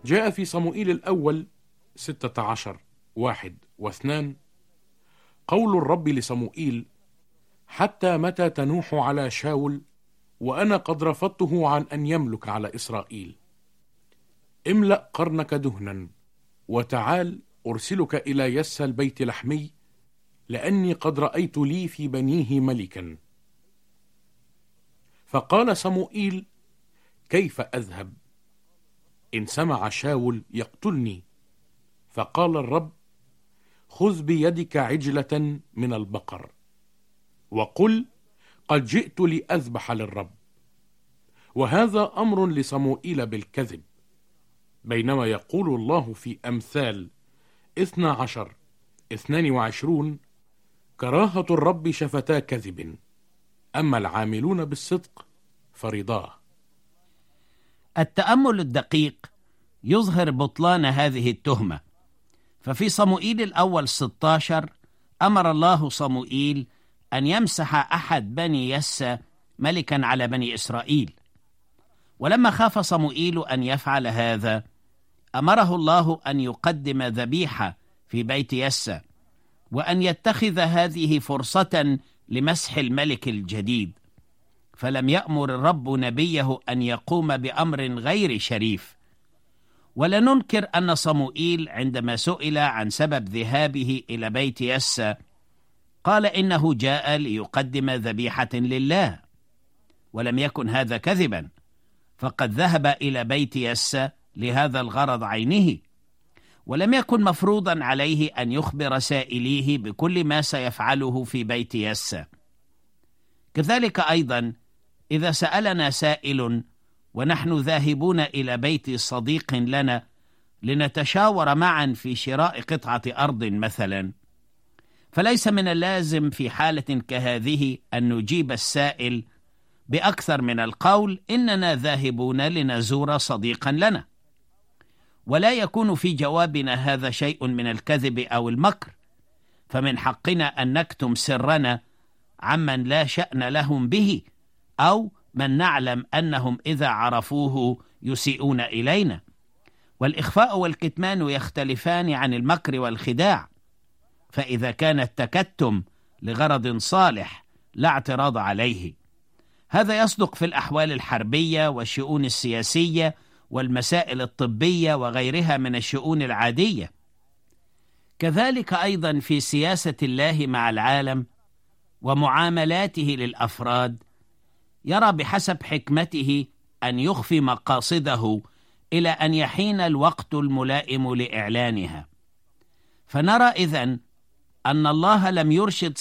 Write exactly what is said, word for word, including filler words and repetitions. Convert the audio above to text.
جاء في صموئيل الأول ستة عشر واحد واثنان قول الرب لصموئيل: حتى متى تنوح على شاول وأنا قد رفضته عن أن يملك على إسرائيل؟ املأ قرنك دهنا وتعال أرسلك إلى يسى البيت لحمي، لأني قد رأيت لي في بنيه ملكا. فقال صموئيل: كيف أذهب؟ إن سمع شاول يقتلني. فقال الرب: خذ بيدك عجلة من البقر وقل: قد جئت لأذبح للرب. وهذا أمر لصموئيل بالكذب، بينما يقول الله في أمثال اثنى عشر اثنان وعشرون: كراهة الرب شفتا كذب، أما العاملون بالصدق فرضاه. التأمل الدقيق يظهر بطلان هذه التهمة. ففي صموئيل الأول ستة عشر أمر الله صموئيل أن يمسح أحد بني يسى ملكا على بني إسرائيل، ولما خاف صموئيل أن يفعل هذا أمره الله أن يقدم ذبيحة في بيت يسى، وأن يتخذ هذه فرصة لمسح الملك الجديد. فلم يأمر الرب نبيه أن يقوم بأمر غير شريف. ولا ننكر أن صموئيل عندما سئل عن سبب ذهابه إلى بيت يسى قال إنه جاء ليقدم ذبيحة لله، ولم يكن هذا كذبا، فقد ذهب إلى بيت يسى لهذا الغرض عينه، ولم يكن مفروضا عليه أن يخبر سائليه بكل ما سيفعله في بيت يسى. كذلك أيضا إذا سألنا سائل ونحن ذاهبون إلى بيت صديق لنا لنتشاور معا في شراء قطعة أرض مثلا، فليس من اللازم في حالة كهذه أن نجيب السائل بأكثر من القول إننا ذاهبون لنزور صديقا لنا، ولا يكون في جوابنا هذا شيء من الكذب أو المكر، فمن حقنا أن نكتم سرنا عمن لا شأن لهم به أو من نعلم أنهم إذا عرفوه يسيئون إلينا. والإخفاء والكتمان يختلفان عن المكر والخداع، فإذا كان التكتم لغرض صالح لا اعتراض عليه. هذا يصدق في الأحوال الحربية والشؤون السياسية والمسائل الطبية وغيرها من الشؤون العادية. كذلك أيضا في سياسة الله مع العالم ومعاملاته للأفراد، يرى بحسب حكمته أن يخفي مقاصده إلى أن يحين الوقت الملائم لإعلانها. فنرى إذن أن الله لم يرشد